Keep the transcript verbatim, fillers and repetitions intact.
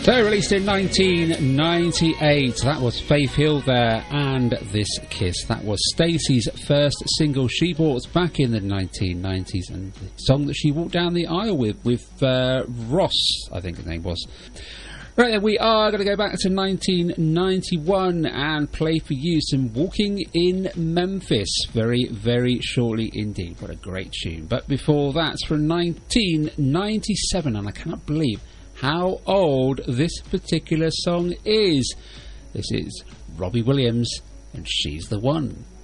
So, released in nineteen ninety-eight, that was Faith Hill there, and This Kiss. That was Stacey's first single she bought back in the nineteen nineties, and the song that she walked down the aisle with, with uh, Ross, I think his name was. Right then, we are going to go back to nineteen ninety-one and play for you some Walking in Memphis very, very shortly indeed. What a great tune. But before that, from nineteen ninety-seven, and I cannot believe how old this particular song is. This is Robbie Williams, and She's the One.